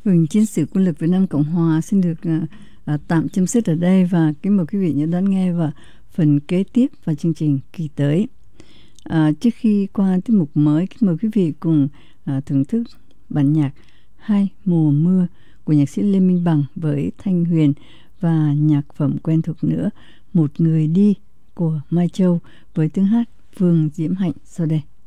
Huỳnh chiến sĩ quân lực Việt Nam Cộng Hòa xin được tạm chấm dứt ở đây và kính mời quý vị nhớ đón nghe vào phần kế tiếp và chương trình kỳ tới. Trước khi qua tiết mục mới, kính mời quý vị cùng thưởng thức bản nhạc Hai Mùa Mưa của nhạc sĩ Lê Minh Bằng với Thanh Huyền và nhạc phẩm quen thuộc nữa Một Người Đi của Mai Châu với tiếng hát Vương Diễm Hạnh sau đây.